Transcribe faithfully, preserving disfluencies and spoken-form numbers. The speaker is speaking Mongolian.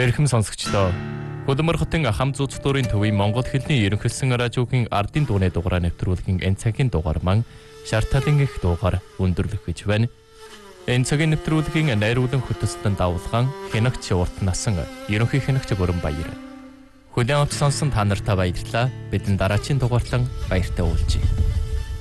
Эрхэм сонсогчдоо, Хөдөлмөр хотын хам зүүц дүүрийн төвийн Монгол хэлний ерөнхийлсөн радиогийн ардын дууны дугаараа нэвтрүүлгийн энэ цагийн дугаар маань шаардлагын их дугаар өндөрлөх гэж байна. Энэ цагийн нэвтрүүлгийн найруулан хөтөлсөнд давуулган хянагч урт насан ерөнхий хянагч Бүрэн Баяр. Хүлээн авч сонсон та нартай баярлалаа. Бидний дараагийн дугаартан баяртай уулзъя.